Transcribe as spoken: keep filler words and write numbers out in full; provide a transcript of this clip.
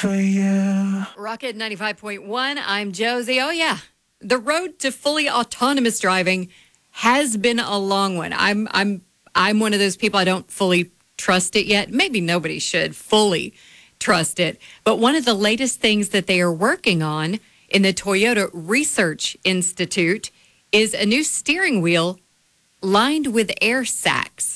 for you. Rocket ninety-five point one. I'm Josie. Oh, yeah. The road to fully autonomous driving has been a long one. I'm I'm I'm one of those people, I don't fully trust it yet. Maybe nobody should fully trust it. But one of the latest things that they are working on in the Toyota Research Institute is a new steering wheel lined with air sacs.